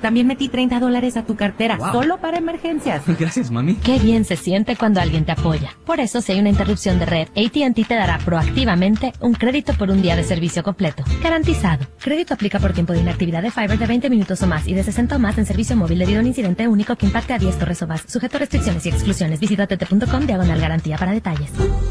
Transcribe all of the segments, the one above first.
También metí $30 a tu cartera, solo para emergencias. Gracias, mami. Qué bien se siente cuando alguien te apoya. Por eso, si hay una interrupción de red, AT&T te dará proactivamente un crédito por un día de servicio completo. Garantizado. Crédito aplica por tiempo de inactividad de Fiber de 20 minutos o más y de 60 o más en servicio móvil debido a un incidente único que impacte a 10 torres o más. Sujeto a restricciones y exclusiones. Visita tt.com/garantía para detalles.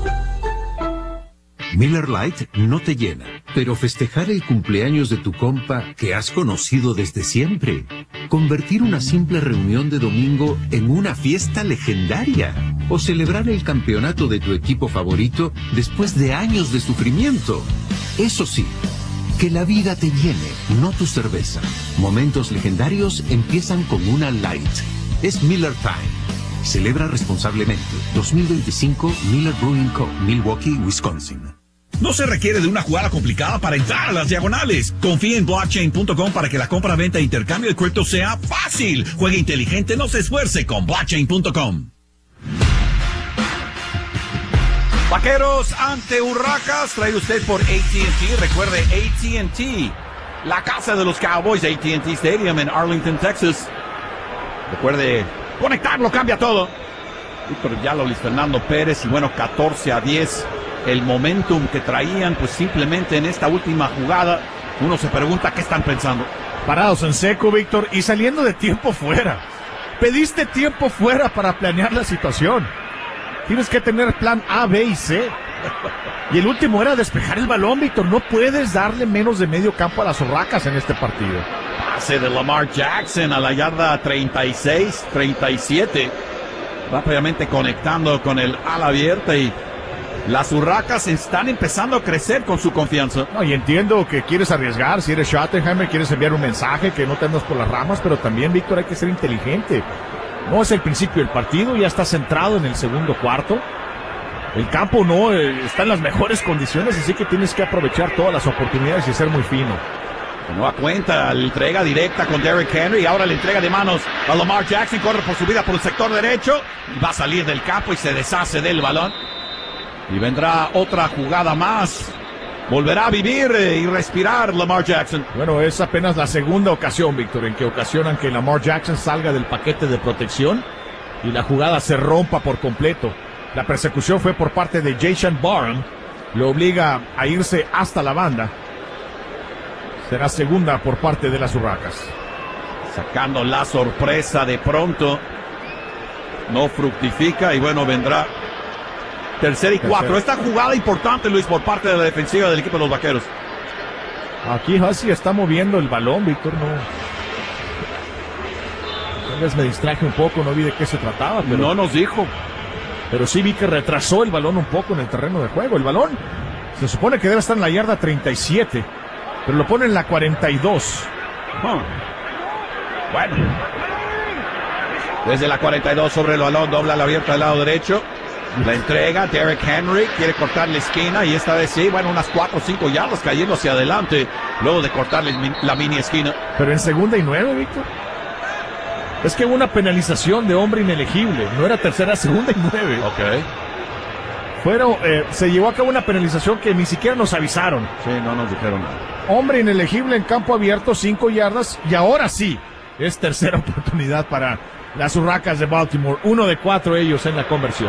Miller Lite no te llena, pero festejar el cumpleaños de tu compa que has conocido desde siempre. Convertir una simple reunión de domingo en una fiesta legendaria. O celebrar el campeonato de tu equipo favorito después de años de sufrimiento. Eso sí, que la vida te llene, no tu cerveza. Momentos legendarios empiezan con una Light. Es Miller Time. Celebra responsablemente. 2025 Miller Brewing Co., Milwaukee, Wisconsin. No se requiere de una jugada complicada para entrar a las diagonales. Confía en blockchain.com para que la compra, venta e intercambio de cripto sea fácil. Juegue inteligente, no se esfuerce con blockchain.com. Vaqueros ante Urracas, traído usted por AT&T. Recuerde, AT&T, la casa de los Cowboys, AT&T Stadium en Arlington, Texas. Recuerde, conectarlo cambia todo. Víctor Yalo, Luis Fernando Pérez, y bueno, 14-10. El momentum que traían, pues simplemente en esta última jugada, uno se pregunta qué están pensando. Parados en seco, Víctor, y saliendo de tiempo fuera. Pediste tiempo fuera para planear la situación. Tienes que tener plan A, B y C. Y el último era despejar el balón, Víctor. No puedes darle menos de medio campo a las Urracas en este partido. Pase de Lamar Jackson a la yarda 36-37. Rápidamente conectando con el ala abierta, y las Urracas están empezando a crecer con su confianza. No, y entiendo que quieres arriesgar. Si eres Schottenheimer, quieres enviar un mensaje, que no te andas por las ramas, pero también, Víctor, hay que ser inteligente. No es el principio del partido, ya está centrado en el segundo cuarto. El campo no está en las mejores condiciones, así que tienes que aprovechar todas las oportunidades y ser muy fino. No da cuenta, la entrega directa con Derrick Henry, y ahora la entrega de manos a Lamar Jackson. Corre por su vida por el sector derecho, va a salir del campo y se deshace del balón. Y vendrá otra jugada más. Volverá a vivir y respirar Lamar Jackson. Bueno, es apenas la segunda ocasión, Víctor, en que ocasionan que Lamar Jackson salga del paquete de protección y la jugada se rompa por completo. La persecución fue por parte de Jayson Barham. Lo obliga a irse hasta la banda. Será segunda por parte de las Urracas. Sacando la sorpresa de pronto. No fructifica y bueno, vendrá tercera y 4. Esta jugada importante, Luis, por parte de la defensiva del equipo de los Vaqueros. Aquí Hussey está moviendo el balón, Víctor, no. Tal vez me distraje un poco, no vi de qué se trataba. Pero no nos dijo. Pero sí vi que retrasó el balón un poco en el terreno de juego. El balón se supone que debe estar en la yarda 37, pero lo pone en la 42. Bueno. Desde la 42 sobre el balón, dobla la abierta del lado derecho. La entrega, Derrick Henry quiere cortar la esquina, y esta vez sí, bueno, unas 4 o 5 yardas cayendo hacia adelante, luego de cortarle la mini esquina. Pero en 2ª y 9, Víctor. Es que hubo una penalización de hombre inelegible, no era tercera, 2ª y 9. Ok. Se llevó a cabo una penalización que ni siquiera nos avisaron. Sí, no nos dijeron nada. Hombre inelegible en campo abierto, 5 yardas, y ahora sí, es tercera oportunidad para las Urracas de Baltimore. 1 de 4 ellos en la conversión.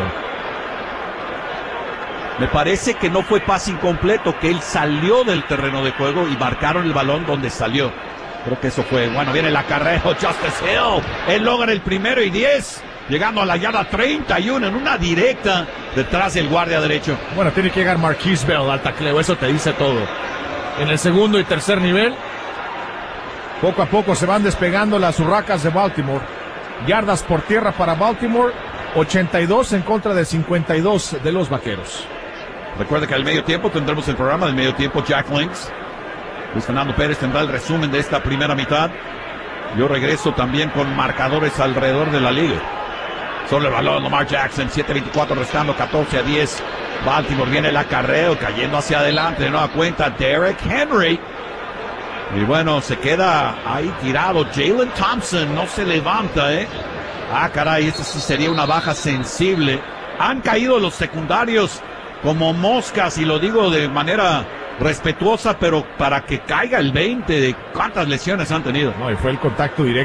Me parece que no fue pase incompleto, que él salió del terreno de juego y marcaron el balón donde salió. Creo que eso fue. Bueno, viene el acarreo, Justice Hill. Él logra el 1º y 10, llegando a la yarda 31 en una directa detrás del guardia derecho. Bueno, tiene que llegar Marquise Bell al tacleo, eso te dice todo. En el 2º y 3er nivel, poco a poco se van despegando las Urracas de Baltimore. Yardas por tierra para Baltimore, 82 en contra de 52 de los Vaqueros. Recuerda que al medio tiempo tendremos el programa del medio tiempo, Jack Links. Luis Fernando Pérez tendrá el resumen de esta primera mitad. Yo regreso también con marcadores alrededor de la liga. Sobre el balón, Lamar Jackson, 7:24 restando, 14-10. Baltimore, viene el acarreo, cayendo hacia adelante, de nueva cuenta, Derrick Henry. Y bueno, se queda ahí tirado. Jalen Thompson no se levanta, Ah, caray, eso sí sería una baja sensible. Han caído los secundarios como moscas, y lo digo de manera respetuosa, pero para que caiga el 20 de cuántas lesiones han tenido. No, y fue el contacto directo